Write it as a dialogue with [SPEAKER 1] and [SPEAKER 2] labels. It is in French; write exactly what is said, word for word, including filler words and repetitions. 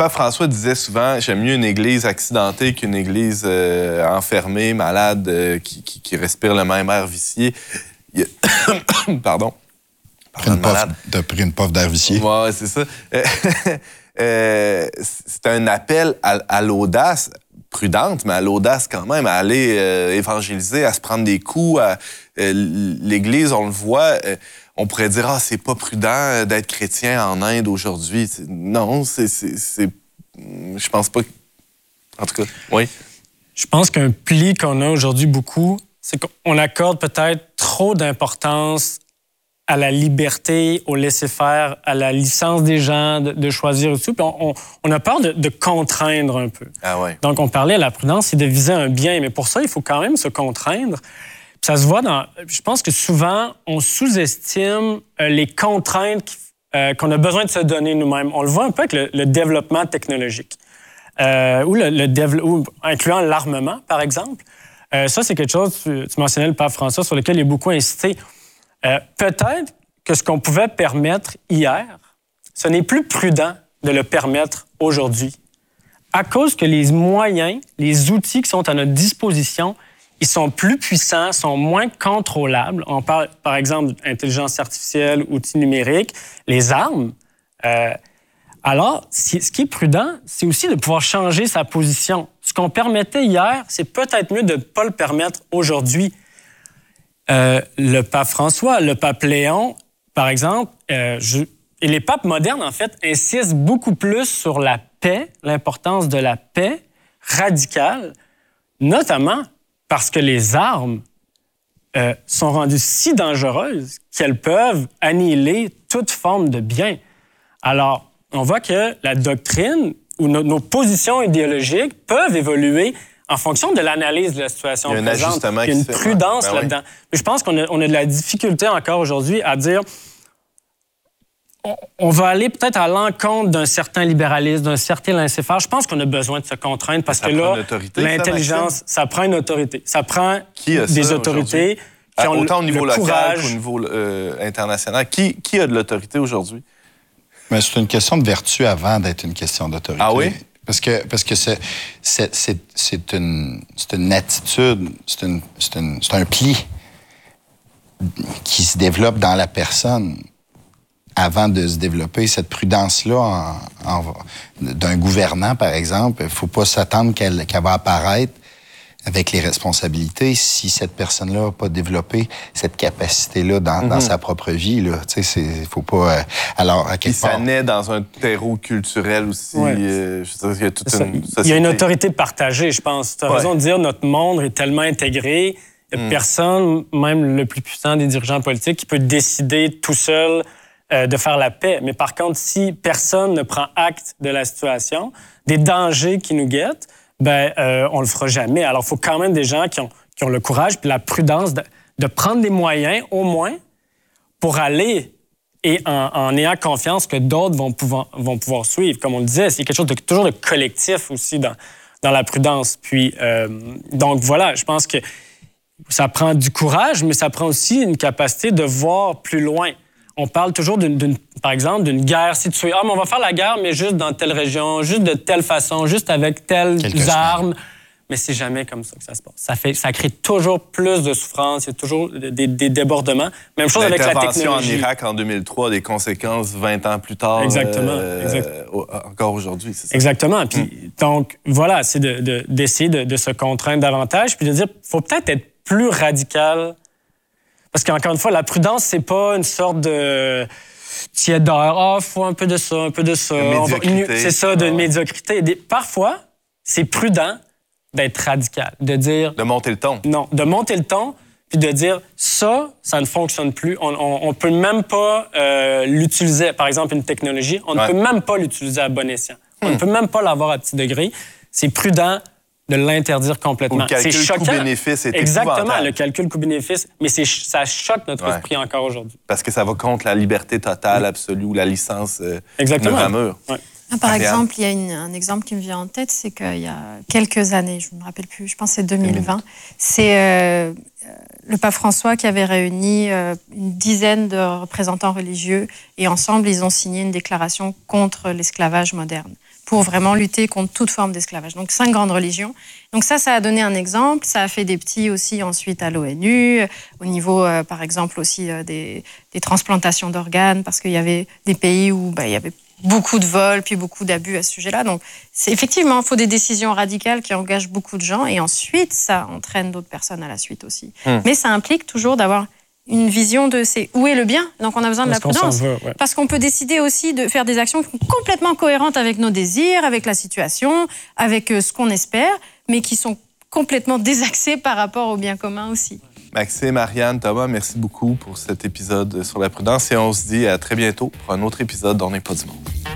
[SPEAKER 1] pape François disait souvent, j'aime mieux une église accidentée qu'une église euh, enfermée, malade, euh, qui, qui, qui respire le même air vicié. Il... Pardon.
[SPEAKER 2] Pardon une malade. Tu as pris une puff d'air vicié.
[SPEAKER 1] Oui, c'est ça. euh, c'est un appel à, à l'audace, prudente, mais à l'audace quand même, à aller euh, évangéliser, à se prendre des coups. À, euh, l'Église, on le voit, euh, on pourrait dire « Ah, c'est pas prudent d'être chrétien en Inde aujourd'hui. » Non, c'est, c'est, c'est... Je pense pas... En tout cas, oui.
[SPEAKER 3] Je pense qu'un pli qu'on a aujourd'hui beaucoup, c'est qu'on accorde peut-être trop d'importance à la liberté, au laisser-faire, à la licence des gens de, de choisir tout. Puis on, on, on a peur de, de contraindre un peu.
[SPEAKER 1] Ah ouais.
[SPEAKER 3] Donc, on parlait, la prudence, c'est de viser un bien. Mais pour ça, il faut quand même se contraindre. Puis ça se voit dans... Je pense que souvent, on sous-estime euh, les contraintes euh, qu'on a besoin de se donner nous-mêmes. On le voit un peu avec le, le développement technologique. Euh, ou, le, le dévelop... ou incluant l'armement, par exemple. Euh, ça, c'est quelque chose, tu, tu mentionnais le pape François, sur lequel il est beaucoup incité. Euh, peut-être que ce qu'on pouvait permettre hier, ce n'est plus prudent de le permettre aujourd'hui. À cause que les moyens, les outils qui sont à notre disposition, ils sont plus puissants, sont moins contrôlables. On parle, par exemple, d'intelligence artificielle, outils numériques, les armes. Euh, alors, ce qui est prudent, c'est aussi de pouvoir changer sa position. Ce qu'on permettait hier, c'est peut-être mieux de ne pas le permettre aujourd'hui. Euh, le pape François, le pape Léon, par exemple, euh, je... et les papes modernes, en fait, insistent beaucoup plus sur la paix, l'importance de la paix radicale, notamment parce que les armes euh, sont rendues si dangereuses qu'elles peuvent annihiler toute forme de bien. Alors, on voit que la doctrine ou no- nos positions idéologiques peuvent évoluer en fonction de l'analyse de la situation présente.
[SPEAKER 1] Il y a un ajustement
[SPEAKER 3] Il y a une
[SPEAKER 1] qui se fait.
[SPEAKER 3] prudence
[SPEAKER 1] Ben
[SPEAKER 3] là-dedans.
[SPEAKER 1] oui.
[SPEAKER 3] Mais je pense qu'on a, on a de la difficulté encore aujourd'hui à dire on, on va aller peut-être à l'encontre d'un certain libéralisme, d'un certain laisser-faire. Je pense qu'on a besoin de se contraindre parce
[SPEAKER 1] ça
[SPEAKER 3] que
[SPEAKER 1] prend
[SPEAKER 3] là,
[SPEAKER 1] autorité,
[SPEAKER 3] l'intelligence, ça, ça prend une autorité. Ça prend
[SPEAKER 1] qui a
[SPEAKER 3] des
[SPEAKER 1] ça
[SPEAKER 3] autorités qui ont
[SPEAKER 1] autant au niveau
[SPEAKER 3] le
[SPEAKER 1] local
[SPEAKER 3] courage.
[SPEAKER 1] qu'au niveau euh, international. Qui, qui a de l'autorité aujourd'hui?
[SPEAKER 2] Mais c'est une question de vertu avant d'être une question d'autorité.
[SPEAKER 1] Ah oui?
[SPEAKER 2] Parce que, parce que c'est, c'est, c'est, c'est, une, c'est une attitude, c'est, une, c'est, une, c'est un pli qui se développe dans la personne avant de se développer. Cette prudence-là en, en, d'un gouvernant, par exemple, il ne faut pas s'attendre qu'elle, qu'elle va apparaître avec les responsabilités si cette personne-là n'a pas développé cette capacité-là dans, mm-hmm. dans sa propre vie. Là. Tu sais, il ne faut pas... Euh, alors, à quelque
[SPEAKER 1] Puis ça
[SPEAKER 2] part...
[SPEAKER 1] naît dans un terreau culturel aussi.
[SPEAKER 3] Ouais.
[SPEAKER 1] Euh, je veux dire, il y a toute
[SPEAKER 3] Ça,
[SPEAKER 1] une société.
[SPEAKER 3] il y a une autorité partagée, je pense. Tu as
[SPEAKER 1] ouais.
[SPEAKER 3] raison de dire notre monde est tellement intégré. Il n'y a mm. personne, même le plus puissant des dirigeants politiques, qui peut décider tout seul euh, de faire la paix. Mais par contre, si personne ne prend acte de la situation, des dangers qui nous guettent, ben, euh, on le fera jamais. Alors, il faut quand même des gens qui ont, qui ont le courage et la prudence de, de prendre des moyens, au moins, pour aller et en, en ayant confiance que d'autres vont pouvoir, vont pouvoir suivre. Comme on le disait, c'est quelque chose de toujours de collectif aussi dans, dans la prudence. Puis, euh, donc voilà, je pense que ça prend du courage, mais ça prend aussi une capacité de voir plus loin. On parle toujours, d'une, d'une, par exemple, d'une guerre située. Ah, mais on va faire la guerre, mais juste dans telle région, juste de telle façon, juste avec telles
[SPEAKER 2] Quelques
[SPEAKER 3] armes. Mais c'est jamais comme ça que ça se passe. Ça, fait, ça crée toujours plus de souffrance, il y a toujours des, des débordements. Même chose avec la technologie.
[SPEAKER 1] L'intervention en Irak en deux mille trois a des conséquences vingt ans plus tard.
[SPEAKER 3] Exactement.
[SPEAKER 1] Euh,
[SPEAKER 3] exact.
[SPEAKER 1] euh, encore aujourd'hui, c'est ça.
[SPEAKER 3] Exactement. Puis, mm. donc, voilà, c'est de, de, d'essayer de, de se contraindre davantage, puis de dire, il faut peut-être être plus radical. Parce qu'encore une fois, la prudence, c'est pas une sorte de tiédeur. Ah, il faut un peu de ça, un peu de ça.
[SPEAKER 1] De médiocrité.
[SPEAKER 3] Va... C'est ça, de
[SPEAKER 1] ah, ouais.
[SPEAKER 3] médiocrité. Parfois, c'est prudent d'être radical, de dire...
[SPEAKER 1] De monter le ton.
[SPEAKER 3] Non, de monter le ton, puis de dire, ça, ça ne fonctionne plus. On ne peut même pas euh, l'utiliser, par exemple, une technologie, on ne ouais. peut même pas l'utiliser à bon escient. Hmm. On ne peut même pas l'avoir à petit degré. C'est prudent de l'interdire complètement.
[SPEAKER 1] Le calcul
[SPEAKER 3] c'est choquant.
[SPEAKER 1] coût-bénéfice est
[SPEAKER 3] Exactement,
[SPEAKER 1] épouvantable.
[SPEAKER 3] Le calcul coût-bénéfice, mais c'est, ça choque notre ouais. esprit encore aujourd'hui.
[SPEAKER 1] Parce que ça va contre la liberté totale, absolue, ou la licence euh,
[SPEAKER 3] Exactement.
[SPEAKER 1] mur à mur.
[SPEAKER 3] Ouais.
[SPEAKER 4] Ah, par Ariane. exemple, il y a une, un exemple qui me vient en tête, c'est qu'il y a quelques années, je ne me rappelle plus, je pense que c'est deux mille vingt, c'est euh, le pape François qui avait réuni euh, une dizaine de représentants religieux et ensemble, ils ont signé une déclaration contre l'esclavage moderne. pour vraiment lutter contre toute forme d'esclavage. Donc, cinq grandes religions. Donc ça, ça a donné un exemple. Ça a fait des petits aussi ensuite à l'ONU, au niveau, euh, par exemple, aussi euh, des, des transplantations d'organes, parce qu'il y avait des pays où bah, il y avait beaucoup de vols, puis beaucoup d'abus à ce sujet-là. Donc, c'est, effectivement, il faut des décisions radicales qui engagent beaucoup de gens, et ensuite, ça entraîne d'autres personnes à la suite aussi. Hum. Mais ça implique toujours d'avoir une vision de c'est où est le bien. Donc, on a besoin de la prudence. Veut, ouais. Parce qu'on peut décider aussi de faire des actions complètement cohérentes avec nos désirs, avec la situation, avec ce qu'on espère, mais qui sont complètement désaxées par rapport au bien commun aussi.
[SPEAKER 1] Maxime, Ariane, Thomas, merci beaucoup pour cet épisode sur la prudence et on se dit à très bientôt pour un autre épisode d'On n'est pas du monde.